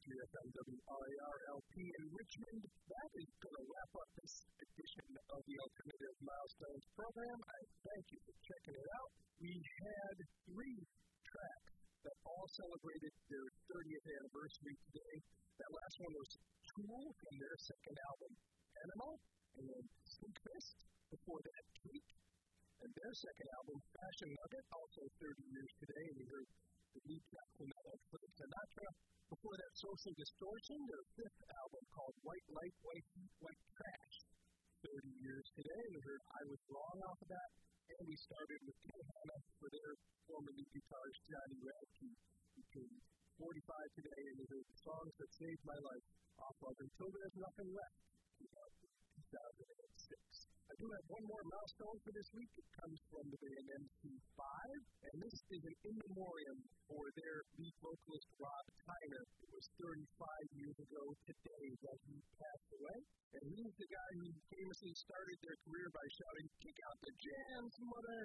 WRAR-LP in Richmond. That is going to wrap up this edition of the Alternative Milestones program. I thank you for checking it out. We had 3 tracks that all celebrated their 30th anniversary today. That last one was Tool from their second album, Animal, and then Sneak Fist, before that, Tweak, and their second album, Fashion Nugget, also 30 years today, and we heard the lead track from that on Frank Sinatra. Before that, Social Distortion, their 5th album called White Light, White Heat, White Trash, 30 years today, and we heard I Was Wrong off of that, and we started with Kahana for their former lead guitarist, Johnny Radke, who turned 45 today, and we heard the Songs That Saved My Life off of Until There's Nothing Left, 2006. I do have one more milestone for this week. It comes from the band MC5, and this is an in memoriam for their lead vocalist, Rob Tyner. It was 35 years ago today that he passed away, and he's the guy who famously started their career by shouting, "Kick out the jams, mother!"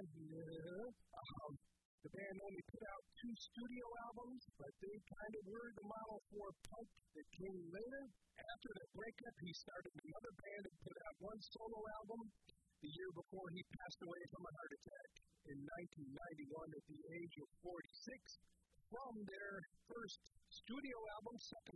The band only put out 2 studio albums, but they kind of were the model for punk that came later. After the breakup, he started another band and put out 1 solo album the year before he passed away from a heart attack in 1991 at the age of 46. From their first studio album, second